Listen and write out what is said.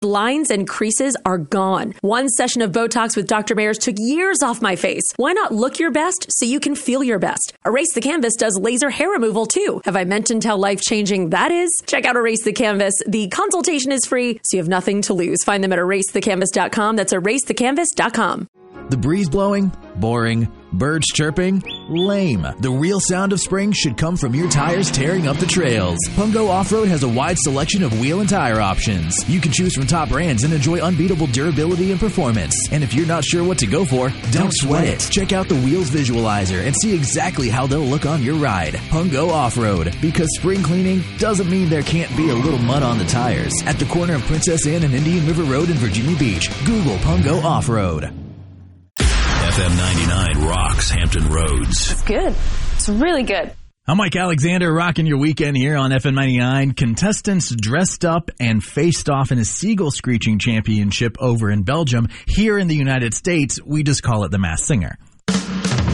lines and creases are gone. One session of Botox with Dr. Mayers took years off my face. Why not look your best so you can feel your best? Erase the Canvas does laser hair removal too. Have I mentioned how life-changing that is? Check out Erase the Canvas. The consultation is free, so you have nothing to lose. Find them at erasethecanvas.com. That's erasethecanvas.com. The breeze blowing? Boring. Birds chirping? Lame. The real sound of spring should come from your tires tearing up the trails. Pungo Off-Road has a wide selection of wheel and tire options. You can choose from top brands and enjoy unbeatable durability and performance. And if you're not sure what to go for, don't sweat it. Check out the Wheels Visualizer and see exactly how they'll look on your ride. Pungo Off-Road. Because spring cleaning doesn't mean there can't be a little mud on the tires. At the corner of Princess Anne and Indian River Road in Virginia Beach, Google Pungo Off-Road. FM 99 rocks Hampton Roads. It's good. It's really good. I'm Mike Alexander, rocking your weekend here on FM 99. Contestants dressed up and faced off in a seagull screeching championship over in Belgium. Here in the United States, we just call it the Masked Singer.